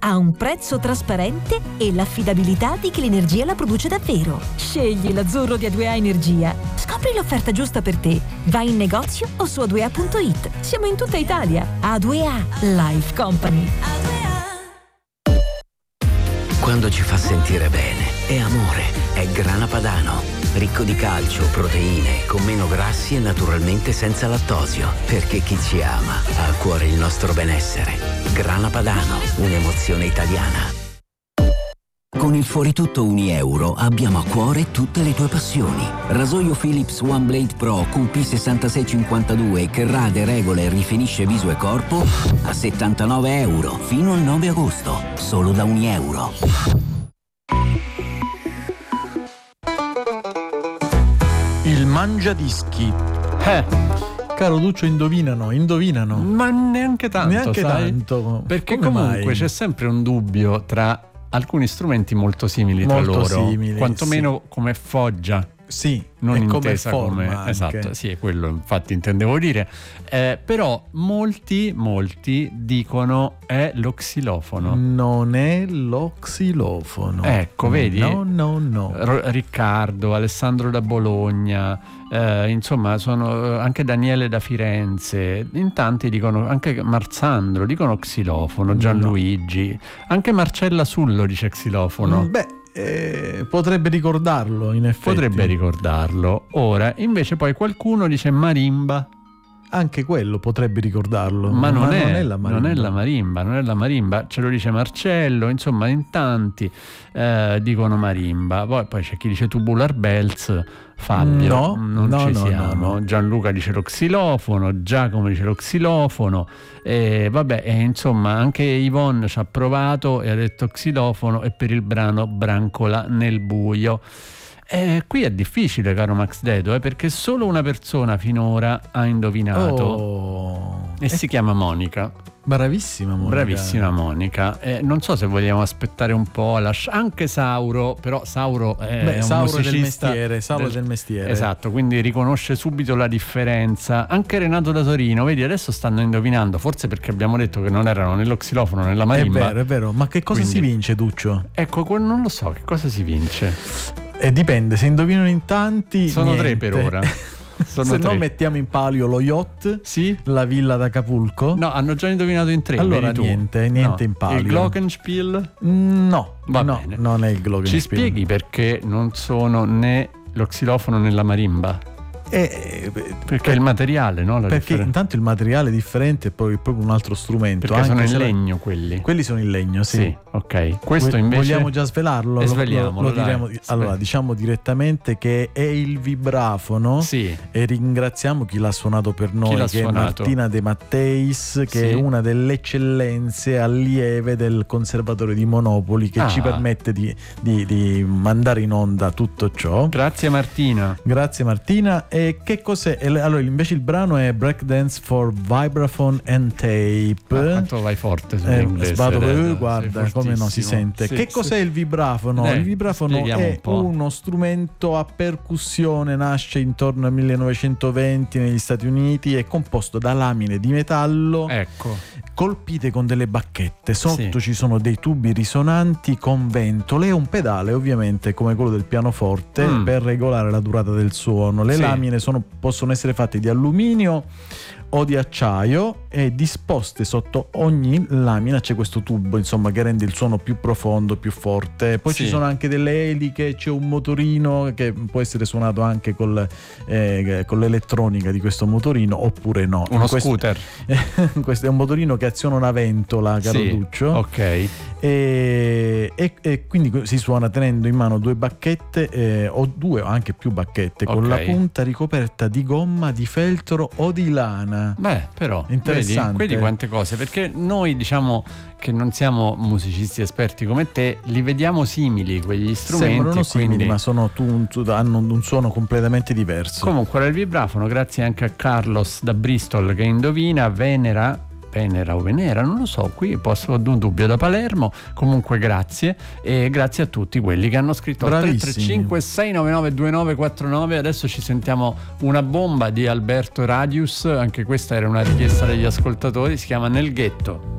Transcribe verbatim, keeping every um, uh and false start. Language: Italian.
ha un prezzo trasparente e l'affidabilità di chi l'energia la produce davvero. Scegli l'azzurro di A due A Energia. Scopri l'offerta giusta per te. Vai in negozio o su a due a punto it. Siamo in tutta Italia. A due A Life Company. Quando ci fa sentire bene, è amore, è Grana Padano. Ricco di calcio, proteine, con meno grassi e naturalmente senza lattosio. Perché chi ci ama ha a cuore il nostro benessere. Grana Padano, un'emozione italiana. Con il Fuoritutto un euro abbiamo a cuore tutte le tue passioni. Rasoio Philips One Blade Pro Q P sessantasei cinquantadue che rade, regola e rifinisce viso e corpo a settantanove euro fino al nove agosto. Solo da un euro. Il mangiadischi. Eh, caro Duccio, indovinano, indovinano. Ma neanche tanto, Neanche sai? tanto. Perché Come comunque mai? c'è sempre un dubbio tra alcuni strumenti molto simili Molto tra loro, simili, quantomeno come foggia. Sì, Non e come intesa forma come anche. esatto, sì, è quello infatti intendevo dire. Eh, però molti, molti dicono è lo xilofono. Non è lo xilofono. Ecco, vedi? No, no, no. R- Riccardo, Alessandro da Bologna, eh, insomma, sono anche Daniele da Firenze. In tanti dicono, anche Marzandro, dicono xilofono, Gianluigi, no. Anche Marcella Sullo dice xilofono. Beh, eh, potrebbe ricordarlo, in effetti. Potrebbe ricordarlo. Ora, invece, poi qualcuno dice marimba. Anche quello potrebbe ricordarlo. Ma non, Ma è, non è la marimba. non è la marimba, non è la marimba, ce lo dice Marcello, insomma in tanti eh, dicono marimba. Poi, poi c'è chi dice tubular bells, Fabio, No, non no, ci no, siamo. no, no. Gianluca dice lo xilofono, Giacomo dice lo xilofono, e vabbè, e insomma anche Yvonne ci ha provato e ha detto xilofono, e per il brano Brancola nel buio. Eh, qui è difficile, caro Max Dedo, eh, perché solo una persona finora ha indovinato Oh. e si chiama Monica. Bravissima Monica. Bravissima Monica. Eh, non so se vogliamo aspettare un po', lasci- anche Sauro, però Sauro è Beh, un Sauro del musicista mestiere, Sauro del mestiere. Esatto, quindi riconosce subito la differenza. Anche Renato da Torino, vedi, adesso stanno indovinando, forse perché abbiamo detto che non erano né lo xilofono né la marimba. È vero, è vero. Ma che cosa Quindi- si vince, Duccio? Ecco, que- non lo so, che cosa si vince? Eh, dipende, se indovinano in tanti. Sono niente. tre per ora. Sono se tre. no mettiamo in palio lo yacht, Sì? la villa d'Acapulco. No, hanno già indovinato in tre. Allora vedi tu. niente, niente No. in palio. Il Glockenspiel? No, Va no, bene. non è il Glockenspiel. Ci spieghi perché non sono né lo xilofono né la marimba? Eh, Perché è il materiale, no? La perché differenza. intanto il materiale è differente e poi è proprio un altro strumento. Perché sono anche in se la- legno quelli. Quelli sono in legno, sì. Sì, ok. Questo Vo- invece vogliamo già svelarlo? Eh, Lo- sveliamolo, lo- lo dai. diremo- Sve- allora diciamo direttamente che è il vibrafono. Sì. E ringraziamo chi l'ha suonato per noi, l'ha che suonato? è Martina De Matteis, che Sì. è una delle eccellenze allieve del Conservatorio di Monopoli, che Ah. ci permette di, di- di mandare in onda tutto ciò. Grazie Martina. Grazie Martina. E che cos'è? E le- Allora invece il brano è Breakdance for Vibraphone and Tape. Ah, quanto vai forte Eh, sull'inglese. sbato per- Redo, guarda sei come no si fortissimo. sente. Sì, che sì. cos'è il vibrafono? Eh, il vibrafono spieghiamo è un po'. uno strumento a percussione, nasce intorno al millenovecentoventi negli Stati Uniti, è composto da lamine di metallo Ecco. colpite con delle bacchette. Sotto Sì. ci sono dei tubi risonanti con ventole e un pedale, ovviamente come quello del pianoforte, Mm. per regolare la durata del suono. Le Sì. lamine sono, possono essere fatte di alluminio o di acciaio, e disposte sotto ogni lamina c'è questo tubo, insomma, che rende il suono più profondo, più forte. Poi Sì. ci sono anche delle eliche, c'è un motorino che può essere suonato anche col, eh, con l'elettronica di questo motorino, oppure no. Uno Questo- scooter. questo è un motorino che aziona una ventola, caro Sì. Duccio. Ok. E, e- e quindi si suona tenendo in mano due bacchette, eh, o due o anche più bacchette, con Ok. la punta ricoperta di gomma, di feltro o di lana. Beh, però Interessante. Vedi, vedi quante cose, perché noi diciamo che non siamo musicisti esperti come te, li vediamo simili quegli strumenti. Sembrano e simili, quindi... ma sono tu- tu- hanno un suono completamente diverso. Comunque era il vibrafono, grazie anche a Carlos da Bristol che indovina. Venera Venera o Venera, non lo so, qui posso ho un dubbio, da Palermo. Comunque grazie, e grazie a tutti quelli che hanno scritto al tre Bravissimi. tre cinque sei nove nove due nove quattro nove. Adesso ci sentiamo una bomba di Alberto Radius, anche questa era una richiesta degli ascoltatori, si chiama Nel ghetto.